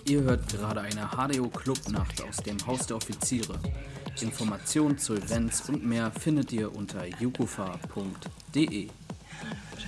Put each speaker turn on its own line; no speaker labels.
Ihr hört gerade eine HDO Clubnacht aus dem Haus der Offiziere. Informationen zu Events und mehr findet ihr unter jukufa.de.